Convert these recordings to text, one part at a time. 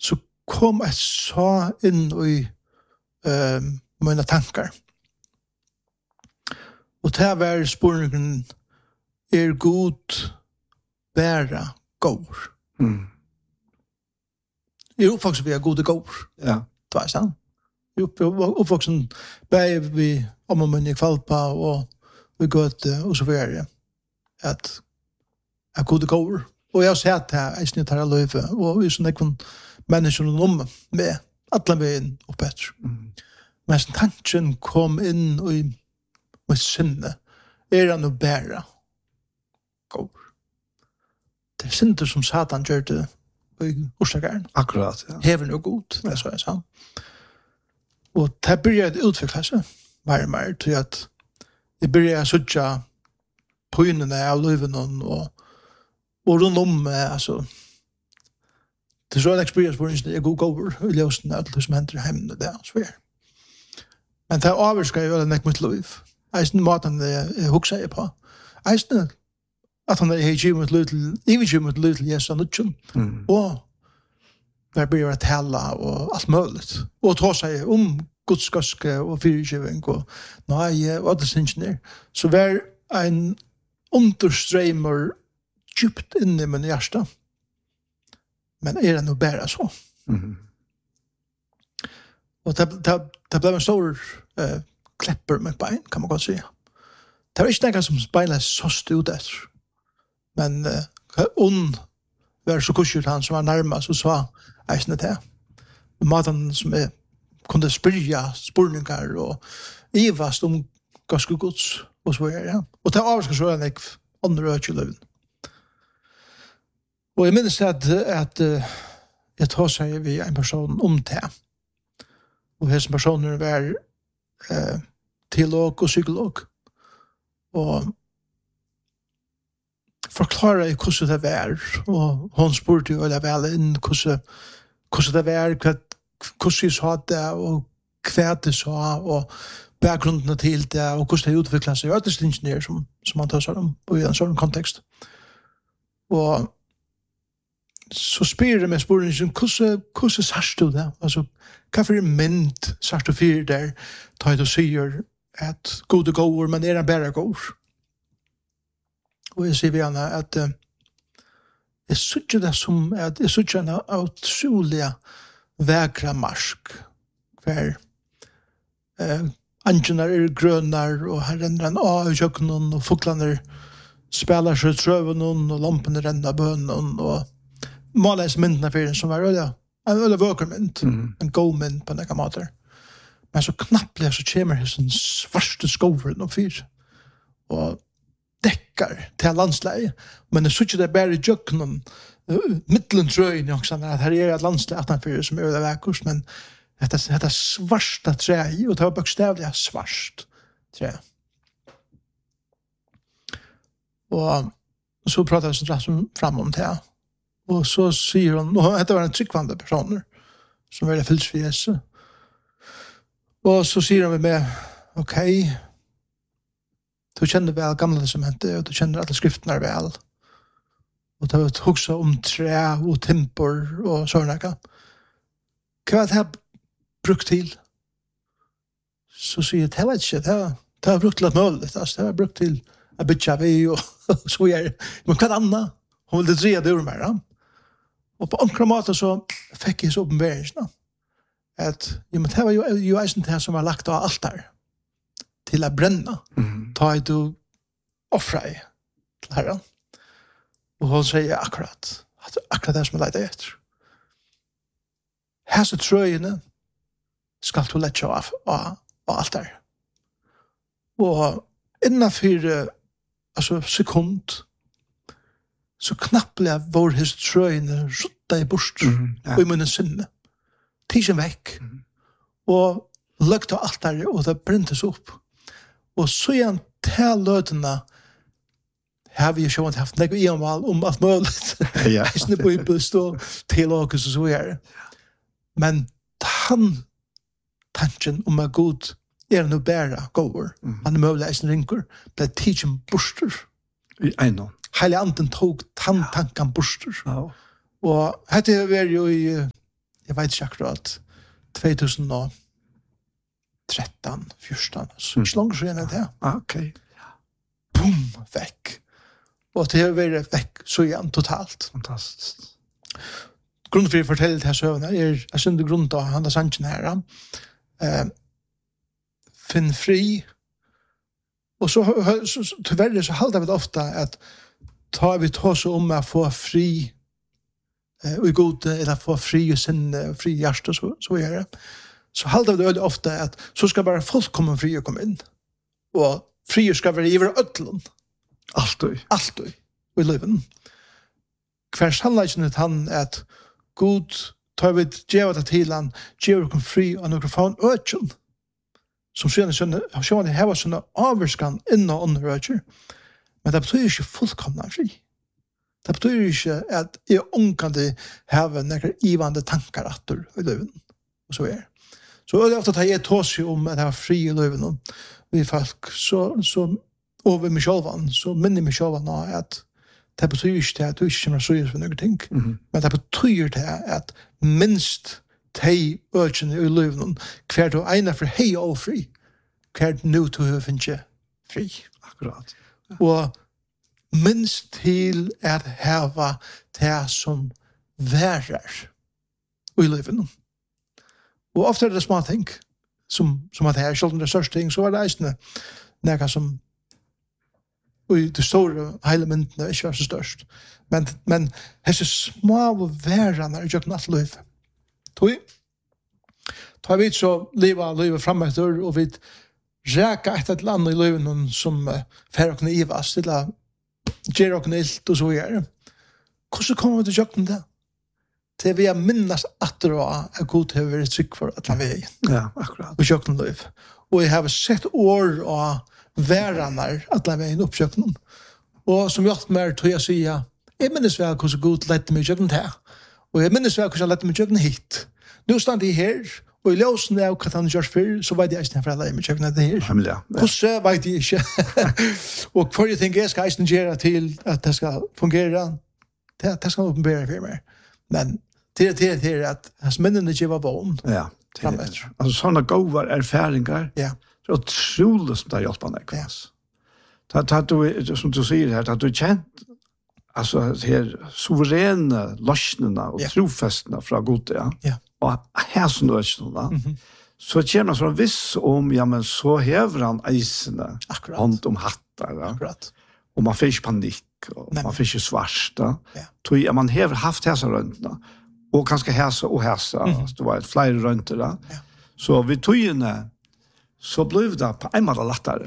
så kom jeg så inn i mine tankar. Og det var spørningen, god bæra gård? Jeg oppvoksen vi er gode gård. Ja. Det var sant. Jeg oppvoksen bæg vi om og munn i kvalpa og vi gøte og så videre. At er gode gård. Og jeg har sett det her, jeg snitt her løyve, og vi er sånn ekvann mennesker om med alle veien opp etter. Men tanken kom inn i mitt sinne, han å bære gård. Det er sinter som Satan gjør det i orsakeren. Akkurat, ja. Hever noe god, det så jeg sa. Og det begynte å utvikle seg mer og mer til at jeg begynte å søtte pøynene av løyven og rundt om, altså, det er så en experience det er god gård i løsene av alt som hender hjemme, det er svær. Men det er overskrevet jo den ikke mitt liv. Eisen måten jeg hukser jeg på. Eisen at han er givet mot liv til Jesus og Nutsjon. Og der blir det tale og alt mulig. Og ta seg om Guds gaske og fyrtjøving og nøye og alle sinnsner. Så var en understrømmer djupt inne i min hjerte. Men er det nå bare så? Og det ble en stor klepper med bein, kan man godt si. Det var ikke noe som beinet så stod etter. Men var så kurset han som var nærmest og sa eisene til. Maten som kunne spurningar og ivast om ganske gods og så videre. Ja. Og det var avvarska så enn jeg andre øk i løven. Og jeg minnes at jeg tar seg vi en person om det. Og hese personer var teolog og psykolog. Og forklarer jeg hvordan det var. Og hun spurte jo vel inn hvordan det var, hvordan jeg sa det, og hva det sa, og bakgrunnen til det, og hvordan det utviklet seg. Og det er ingeniør som man tar seg om i en sånn kontekst. Og så spyr jeg med spørningen, hvordan sørst du det? Altså, hva for en mynd sørst du fyrer der, da du sier at gode gård, men er det bare gård? Og jeg sier vi henne at jeg synes det som at jeg synes en utrolig vägra marsk hver angenar grønnar og her renner en av i kjøkkenen og fuglene spelar seg trøven og lampene renner bønnen og måles myndene for den som var en øyla vøker mynd, en god mynd på nekka måter. Men så knapplig så kommer det sånn svarte skovren og fyr og dekkar til landsleie. Men jeg synes ikke det er bare i kjøkkenen mittlen trøyen at her er et landsleie 18-4 som er øyla vekkurs, men dette svarta tre, og det var bokstavlig svart tre. Og så prater jeg sånn fram om det. Og så sier hun, og dette var en tryggvande personer, som var fylsfjese. Og så sier hun med, ok, du kjenner vel gamle testamentet, og du kjenner alle skriftene vel. Og du har også om tre og timper og sånne. Hva er det her brukt til? Så sier jeg, det var ikke, det var brukt til at mulig, det var brukt til at bytja vi, og så gjør jeg. Men hva er det andre? Hun ville dreie det ord med, da. Og på omkring måte så fikk jeg så oppenberingsene. At, men det var jo eisen til som var lagt av alt der. Til å brenne. Ta i du offre til herren. Og hun sier akkurat det som jeg leide etter. Her så trøyene skal du lette av alt der. Og innenfor sekund så knappelig vår hans trøyene rutta i bort og i munnen sinne. Tidsen vekk. Og løgt av alt der, og det brintes opp. Og så igjen til løtene har vi jo haft nek i om alt mulig. Eisne bibelst og teologus og så videre. Men tanken om at god er noe bæra gåver. Han er mulig eisne rinker. Det er tidsen borster. I know. Heilig anden tog tankan borster. Og dette var jo i jag vet inte akkurat, 2013, 14, så inte långt sedan det. Okej. Boom, väck. Och det har varit väck så igen totalt. Fantastiskt. Grunden för att fortälla det här sövna jag synder grund av han har sanchen här. Finn fri. Och så tyvärr så haltar vi ofta att vi tar så om att få fri och god eller få fri och sin fri hjärta så är det. Så haltar vi det ofta att så ska bara folk komma fri och komma in. Och fri ska vara över ödlon. Alltid. I liven. Kvärs handlar han att god tar vi djäva till han ger kom fri och några fan ödlon. Som sedan har var såna avskan innan under ödlon. Men det betyder inte fullkomna fri. Det betyder inte att jag ångande har några ivande tankar attor i liven. Och så är det. Så det är ofta att jag tar sig om att jag har fri i liven. Vi folk så över mig själva så minner mig själva att det betyder inte att du inte kommer så för någonting. Men det betyder det att minst de ökene i livet kvar du ena för hej och fri kvar nu du har finnet fri. Akkurat. Og minst til at hava det som værer i livet. Og ofte det små ting, som at det selv om det største ting, så det eisende noe som i det store hele myndene ikke var så størst. Men disse små værene i kjøkken alt liv. Tar vi så livet fremover, og vi räka ett land i livet som färg och ivas till att ger och ilt och så är. Hur så kommer vi till jökten där? Till vi minnas att det är god över ett tryck för att vi ja, akkurat. Och jökten liv. Och jag har sett år och väranar att vi är uppjökten. Och som jag mer tror jag säga, jag minns väl hur så god lette mig jökten här. Och jag minns väl hur jag lette mig jökten hit. Nu stannar jag här. Og I låsen av hva han gjør før, så vet jeg ikke for alle med kjøkkenet det her. Hvordan vet jeg ikke? Og for jeg tenker jeg skal ikke gjøre til at det skal fungere, det skal åpenbære for meg. Men det er at hans minnene ikke var vågen. Ja, altså sånne gode erfaringer, så utrolig som det har hjulpet meg. Som du sier her, at du kjent altså her suverene løsnene og trofestene fra gode, ja. Og her som du ikke noe, så kjenner man sånn viss om, ja, men så hever han eisene hånd om hattar, ja. Akkurat. Og man får ikke panikk, og man får ikke svart, ja. Man hever haft hese røntene, og kanskje hese og hese, det var flere rønter, ja. Så vi togene, så ble det på en måte lettere.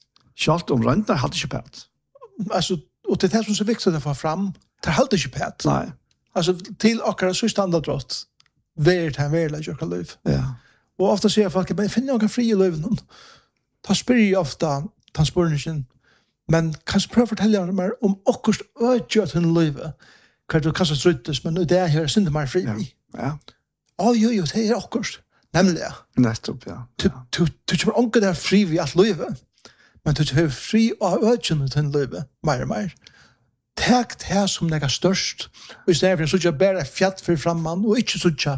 Selv om røntene hadde ikke pæt. Altså, og det er det som er så viktig å få fram, det hadde ikke pæt. Nei. Altså, til akkurat så standardrått, vært han vært i kjøkken liv. Ja. Og ofte sier folk, men jeg finner noen fri i livet. Da spør jeg ofte transporten, men kanskje prøve å fortelle meg om akkurat øyet til livet, hva du kanskje struttes, men det er her synes meg fri. Ja. Jo, det er akkurat. Nemlig, ja. Nettopp, ja. Du kommer ikke der fri i alt livet, men du kommer fri av øyet til livet, mer og mer. Takk det som det er størst, og I stedet for så ikke bare fjatt for fremman, og ikke så ikke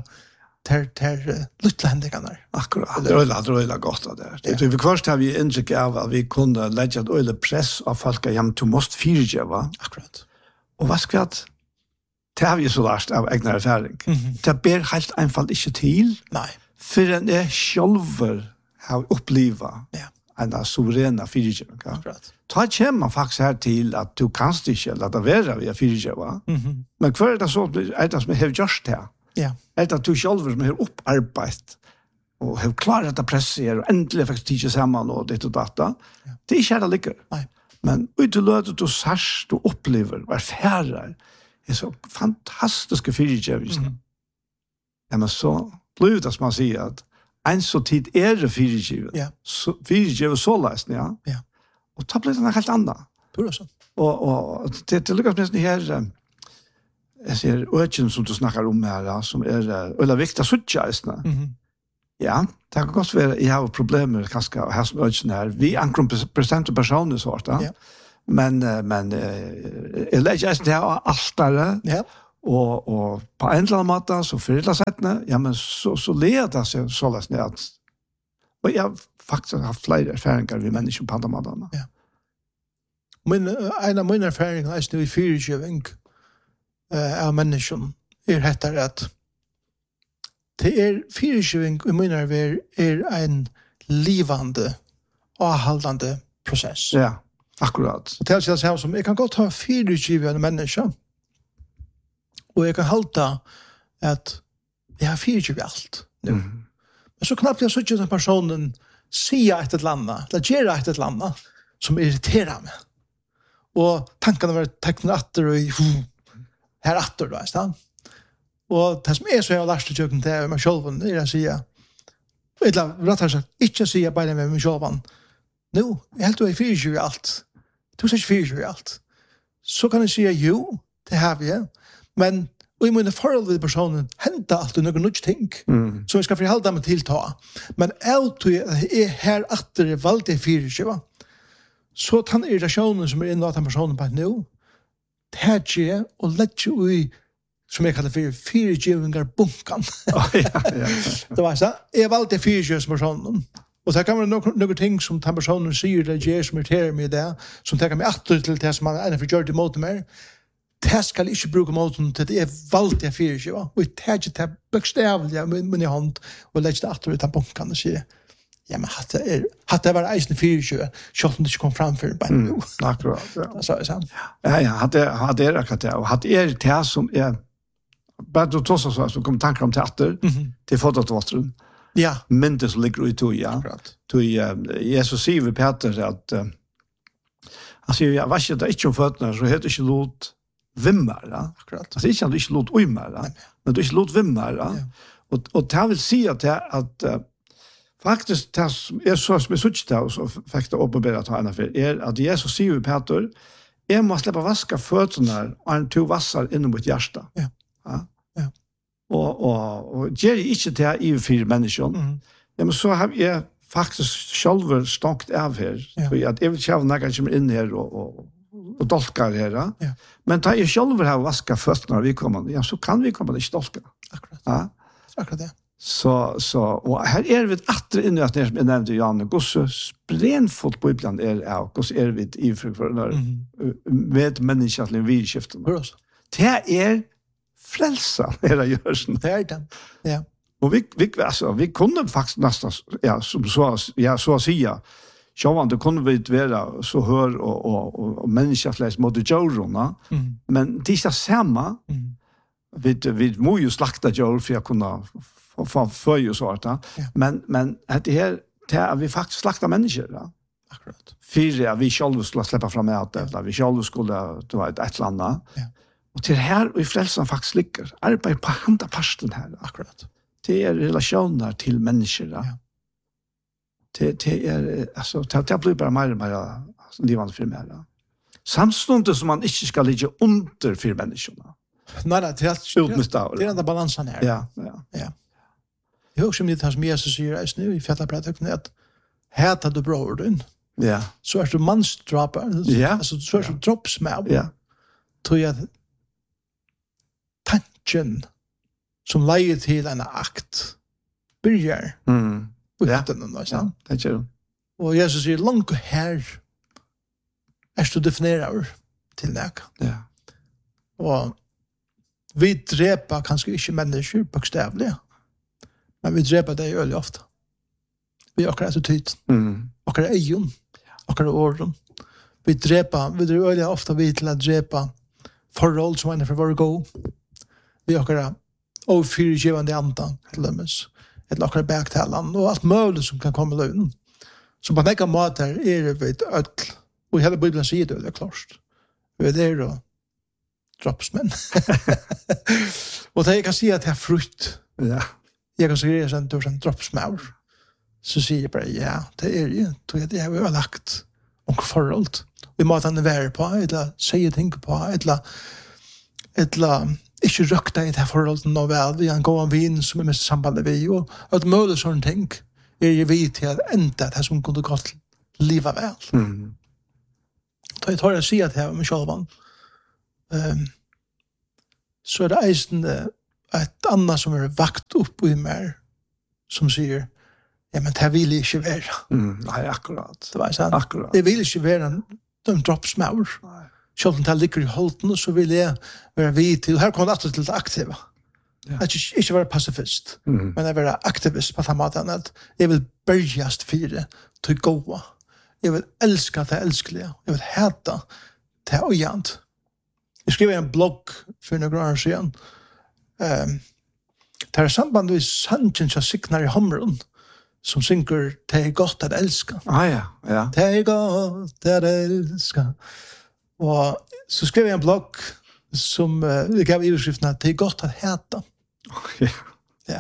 til lytte hendingene. Akkurat, det er øyelig godt av det. Vi først har vi inntrykk av at vi kunne legge et øyelig press av folk hjem til måst fyrirgjøve. Akkurat. Og hva skal vi det har vi så lært av egen erfaring. Det ber helt einfalt ikke til, for en selv har opplevd en suverena fyrirgjøve. Akkurat. Ta kommer man faktisk her til at du kanst ikke lade være via fyrirgjøva. Men hva det så? Det som har gjort det? Ja. Det du selv som har opparbeidt og har klaret dette presset og endelig faktisk tidsi sammen og ditt og data. Det er ikke det ligger. Nei. Men uteløtet du sørst og opplever og erfærer er så fantastiske fyrirgjøvelser. Ja, men så blir det som man sier at en så tid det fyrirgjøvet. Ja. Fyrirgjøvet så løsning, ja. Ja. Og ta blir det helt annet. Det er sånn. Og det lykkes med sånn her, jeg ser økene som du snakker om her, som veldig viktig å suttje. Ja, det kan godt være, jeg har problemer kanskje her som økene her. Vi anker bestemte personer så, men jeg legger det her altare, og på en eller annen måte, så forrilla settene, ja, men så leder det seg så løs ned at, og jeg har faktisk haft flere erfaringer vi mennesker på andre måter. Ja. Men en av mine erfaringer er i fyrtjøving av mennesker hettere at det fyrtjøving i mine en livande avhaldande process. Ja, akkurat. Og til å si som, jeg kan godt ha fyrtjøving av mennesker, og jeg kan halta at jeg har fyrtjøving alt nu. Men så knappt jeg så ikke den personen sier et eller annet, eller gjør et eller annet, som irriterer meg. Og tankene var tekner atter og her atter da, i stedet. Og det som så jeg har lært til kjøkken til meg selv, å si, eller rett og slett, ikke si bare med meg selv, nå, jeg helt og jeg fyrtjøving alt. Du sier ikke fyrtjøving alt. Så kan jeg si, jo, det har vi, men og i mine forhold til personen henter alltid noen nødt ting som jeg skal forholde meg til ta. Men alltid her atter valgte jeg 24. Så den irritasjonen som inne av den personen på nå, det ikke og lett i som jeg kaller for 24 bunkan. Det var så. Jeg valgte 24 som personen. Og det kan være noen ting som den personen sier eller gjør som irriterer meg i det, som tenker meg atter til det som han for gjør det mot meg. Det skal ikke bruke måten til det valgte jeg 24, og jeg tar ikke det bøkstavlige med i hånd, og legger det atter ut av bunken og sier, ja, men hatt det var eisen 24, selv om det ikke kom framfor bare nå. Akkurat, ja. Det sa jeg sånn. Ja, hatt det akkurat det, og hatt det som bare du tås oss, så kom tanker om teater, til fototvåtteren. Ja. Men det som ligger i tog, ja. Akkurat. Jesus sier ved Peter at, han sier, ja, hva ikke det ikke om føttene, så heter det ikke lot vimmere. Akkurat. Altså ikke at du ikke lot uimere, men du ikke lot vimmere. Ja. Og det vil si at faktisk det som så som jeg suttet til, og så fikk det åpenbart at han at Jesus sier jo Peter, jeg må slippe vaske føttene og en to vasser innom mitt hjerte. Ja. Ja. Ja. Og gjør jeg ikke det i 4 mennesker, ja, men så har jeg faktisk selv stått av her, for jeg vil ikke ha noen som kommer inn her og dolkar her. Ja. Men da jeg selv har vasket føttene når vi kommer, ja, så kan vi komme ikke dolke. Akkurat. Ja. Akkurat det. Så, og her vi atter inne at jeg nevnte Janne, hvordan sprenfullt på ibland av, hvordan vi i for med menneskelig vidskiften. Det frelsen å gjøre sånn. Det det. Ja. Og vi kunne faktisk nesten, ja, som så å si, sjåvan, det kunne vi være så hør og menneskefleis mot djørene, men det ikke samme. Vi må jo slakta djør for å kunne få føy og sånt, men det er vi faktisk slakta mennesker. Ja. Akkurat. For vi selv skulle slippe fram med det, eller vi selv skulle, det var et eller annet. Ja. Og til her, og i frelsen faktisk ligger, arbeid på handa parsten her. Akkurat. Det relasjoner til mennesker. Ja. Det altså, det blir bare mer og mer livende for meg. Ja. Samståndet som man ikke skal ligge under for menneskene. Nei, det er den balansen her. Ja. Jeg har også mye det som Jesus sier nu i fjellabrødøkene, at heter du bror din, så du mannsdraper, altså så du droppsmæv. Ja. Tror jeg at tanken som leier til en akt byrjar uten den, det gjør du. Og Jesus sier, langt her du definerer til nek. Ja. Og vi dreper kanskje ikke mennesker bokstavlig, men vi dreper det øyelig ofte. Vi akkurat attityd, akkurat egen, akkurat åren. Vi dreper øyelig ofte vi til å drepe forhold som er for våre god. Vi akkurat overfyrgivende andan til dømes, eller akkurat baktalen, og alt mulig som kan komme løgnen. Så på nekka måter det vi ødel, og hele Bibelen sier det klart. Vi det og droppsmenn. Og det jeg kan si at det er frukt. Ja. Jeg kan si at det er en droppsmaur. Så sier jeg bare, ja, det jo. Det har vi jo lagt om forhold. Vi måtte han være på, eller sier ting på, eller ikke røkta i det forholdet nå vel. Vi har en god vin som mest sambandet vi, og at mulig sånne ting vi til at enda det som kunne gått livet vel. Da jeg tar å si at jeg var med sjølvan, så det eisen ett annat som vakt upp i mer som säger ja, men det vill inte vara. Nej, akkurat. Det var sant. Akkurat. Det vill inte vara en droppsmaur. Nej. Selv om det ligger i holden, så vil jeg være vid til, her kommer det til det aktive. Ja. At ikke være pacifist, men jeg være aktivist på den måten at jeg vil börjast fire til gåa. Jeg vil elska det elskelige. Jeg vil hata det øyant. Jeg skrev en blogg for noen år siden. Det samband med sannsyn som signar i Homrun, som synger det godt at elska. Ja. Det godt at elska. Og så skrev jeg en blogg som gav overskriften at det godt at hata. Ja.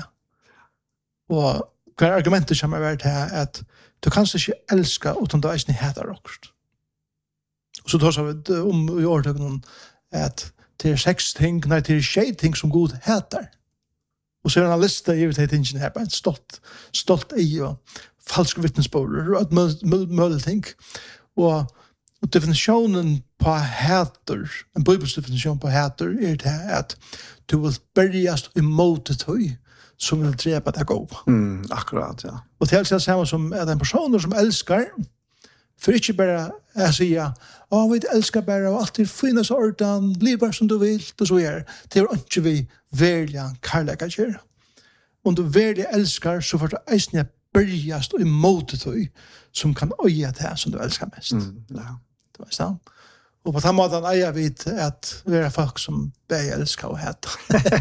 Og hva argumentet som har vært her at du kan ikke elska utan du eisen hatar okkurst. Og så tar vi om i årtøkene at det er 6 ting, nei, det er 6 ting som Gud hatar. Og så er han lista i det tingene her, bare stolt ei og falske vittnesbører og et mulig ting. Og definitionen på hater, en bibelsdefinisjon på hater, er det at du vil bergast imot det høy som vil drepa deg gå. Akkurat, ja. Og det er det samme som at en person som elskar, for ikke bare å si vi elskar bare, og alt er finnes ordan, blir bare som du vil, og så gjør. Det er ikke vi verlige kærleika gjør. Om du verlige elskar, så får du eisne bergast imot det høy som kan øye det som du elskar mest. Ja. Det var sant. Og på den måten eier vi at vi er folk som begge elsker og heter.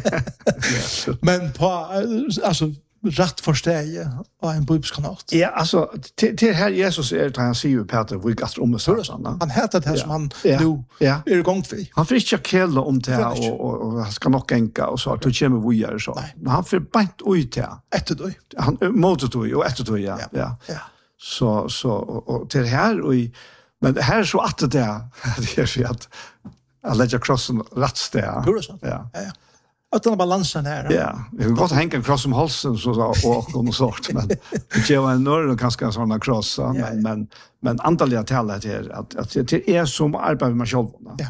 Men på, altså, rett forsteg av en bibelskanat. Ja, altså, til her Jesus det han sier jo Peter, hvor gatt om det sånn. Han heter det som han nå er i gang for. Han får ikke kjelle om det, og han skal nok enka, og så, du kommer vujer, så. Men han får beint ut det. Etter det. Han måtet det, og etter det, ja. Så, og til her, men her er så at det er så at jeg legger krossen rett sted. Ja. At den balansen her. Ja, vi kan godt henge en kross om halsen og noe sort, men det er jo en nødvendig ganske en sånn kross, men antallet taler til at det er som arbeid med meg selv. Ja.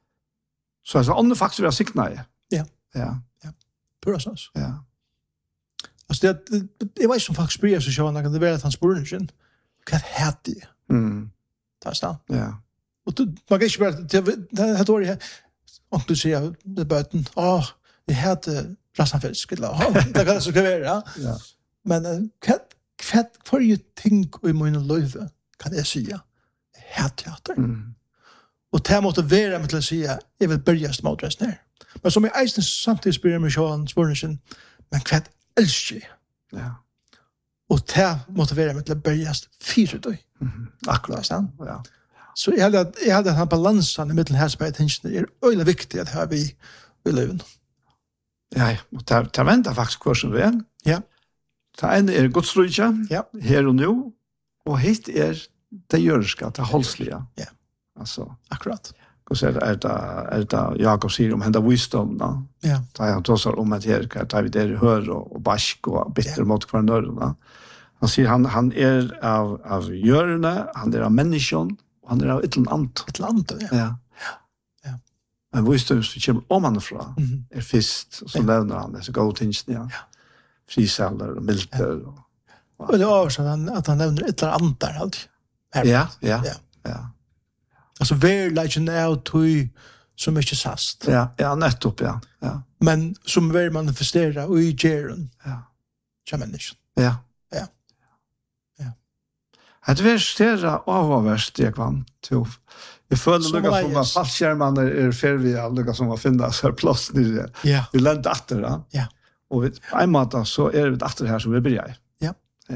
Så altså, andre faktisk vil ha sikna i. Ja. Pura sånn. Ja. Altså, jeg vet som faktisk bryr seg sånn, det er at han spør ikke, hva er det? Det er sant. Ja. Og man kan ikke bare, det var det, om du sier det bøten, jeg heter rassenfisk, eller det kan det så være, ja. Men hva er jo ting i mine løyve, kan jeg si? Jeg heter teater. Og det måtte være med til å si, jeg vil börjast mot resten her. Men som jeg eisen samtidig spyrer meg sånn, spørningen, men hva elsker jeg? Ja. Og det måtte være med til å börjast fire døy. Akkurat. Ja. Så jeg hadde den balansen i middelen her som jeg tenker er øyelig viktig at her vi løven. Ja, og det venter faktisk hver som vi er. Ja. Det ene er godsrydja, her og nå, og hit det gjørska, det holdslige. Ja. Altså, akkurat. Og så er det Jakob sier om henda visdom, da. Ja. Da han tåsar om at her, da vi der hør og bask og bitter mot hver nøren, Han sier han er av gjørende, han er av menneskjon, og han er av et eller annet. Et eller annet, ja. Men visdom som kommer om han fra, er fyrst, og så nevner han disse gode tingene, friseller og milter. Og det er også at han nevner et eller annet der, alltid. Ja. Altså, verleggen er tog som ikke sast. Ja, nettopp, ja. Men som vil manifestere og i gjeren. Som mennesken. Ja. Det er større avhåverst, jeg kvann, til jeg føler lukka som at fallskjermene er ferdig, lukka som at finne seg plass nere. Vi lente atter, da. Ja. Og på en måte så er vi atter her som vi bryr. Ja.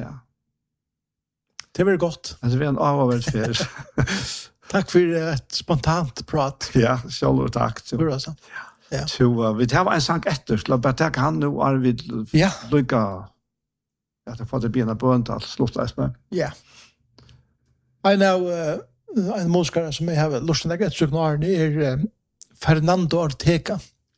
Det var godt. Det var en avhåverst fer. Takk for et spontant prat. Ja, selv og takk. Så vi tar en sang etter, så bare takk han nå, Arvid, lukka, at jeg får det bena på en til sluttleis med. Ja. I know en musikere som jeg har lyst til å legge er Fernando Ortega.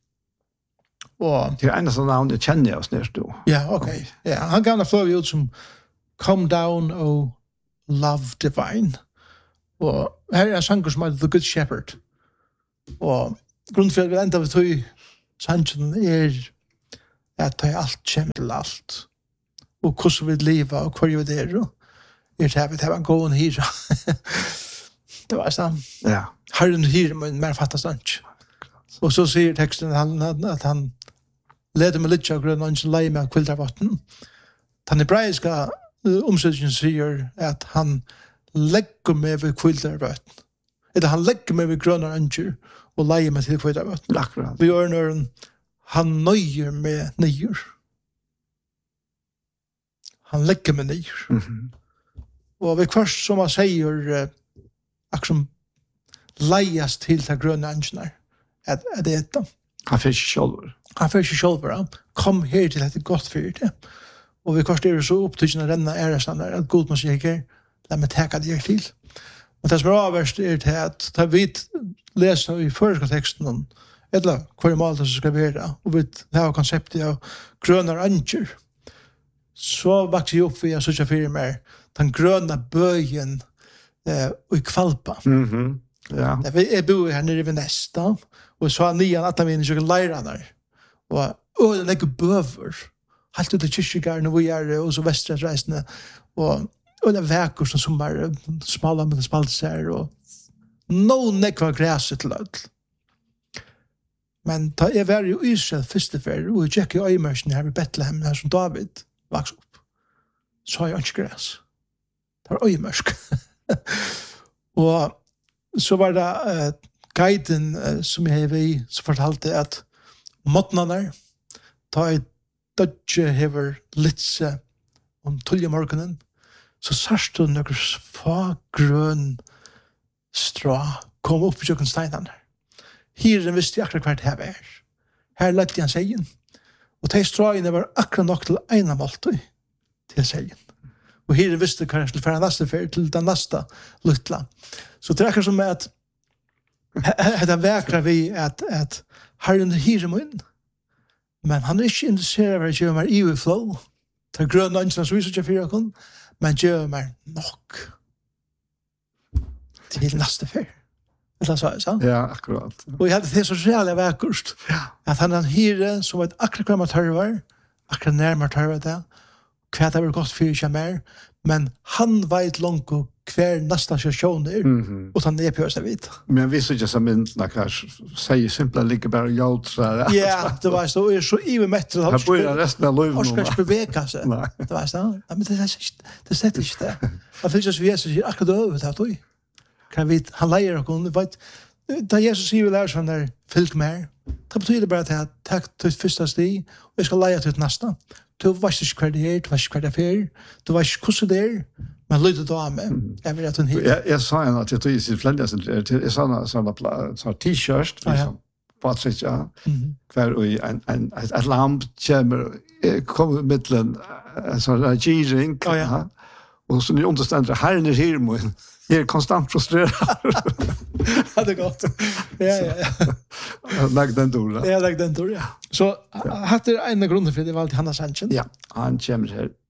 Og det er en av sånne navn jeg kjenner oss ned til. Ja, ok. Ja, han kan ha fløy ut som Come Down og Love Divine. Og her er sanger som heter The Good Shepherd. Og grunnen for at vi enda vi tog sannsyn at det alt kommer til alt. Og hvordan vi lever, og hvor vi det og det har en god hyra. Det var sånn. Ja. Herren hyra, men mer fattas ikke. Og så sier teksten at han leder med litt av grunn, og leie med kvildervatten. Den hebraiske omsetningen sier at han legger med ved kvildervatten. Eller han legger med ved grønne ønsker, og leie med til kvildervatten. Akkurat. Vi gjør når han nøyer med nyer. Han legger med nyer. Og vi først, som han sier, akkurat som leies til de grønne ønskene, at det er det. Han får ikke sjølver. Han får ikke sjølver. Han kom her til at det er godt for det. Og vi først er så opptrykkende denne ærestand, at god må sier, la meg teka det til. Og det som er avverst til at da vi leser i første teksten, eller hver mål det skal være, og vi har konseptet av grønne ønsker, så vokser jeg opp ved jeg synes jeg mer den grønne bøyen og i kvalpa. Ja. Jeg bor her nere ved Nesta, og så har nian at mine kjøkken leirene og den ikke bøver, helt ut av kyrkjegården, og vi og så Vestreisene, og det er vekker som sommer, smala med spalser, og noen nekva græset til alt. Men da jeg var i Israel første fer, og jeg gikk i øymersen her i Bethlehem, her som David vokste opp, så har jeg ikke græs. Det var øymersk. Og så var det guiden som jeg var i, som fortalte at måttene da jeg dødje hever litse om 12 morgenen, så sørste hun noen grønn strå kom opp i kjøkken steinene. Hiren visste jeg akkurat hvert her var. Her lette han segen. Og de stråene var akkurat nok til ene måltøy til segen. Og hiren visste hva jeg skulle fære neste fer til den neste luttla. Så det er akkurat som at det vekra vi at herren hiren må inn. Men han er ikke interesseret av å gjøre meg i flow. Det er grønne ønskene som vi ikke fyrer kun, men gjør meg nok til neste fer. Det sa jeg, sant? Ja, akkurat. Og jeg hadde det så reale vekkust. At han er hyre som vet akkurat hva man tørver, akkurat nærmere tørver det, hva det var godt for ikke mer, men han vet langt hver neste stasjon og han er på seg vidt. Men hvis ikke så myndene kanskje sier simpelthen ligger bare hjeltre. Ja, det var så, og jeg så i med til han bor resten av livet nå. Han skal ikke bevege seg. Det var så, men det er slett ikke det. Jeg føler ikke at Jesus sier akkurat det over til kan vi han leier og vet da Jesus sier vi lærer sånn der fylk mer det betyr det bare at takk til første stig og jeg skal leie til neste du vet ikke hva det er, du vet ikke hva det er fer du vet ikke hvordan det er men lytte da med jeg vil at hun hit jeg sa en at jeg tog i sin flende jeg sa en t-shirt Patrick hver og et lamp kommer mittelen en sånn reagering og så ni understandere herren er her må jeg er konstant frustreret. Ja, det er godt. Ja. Jeg legger den tur, ja. Så hatt er en av grunnen for det var alltid Hanna Sanchin. Ja, han kommer her